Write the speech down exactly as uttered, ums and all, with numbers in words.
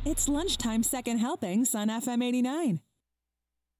It's Lunchtime Second Helpings on F M eighty-nine.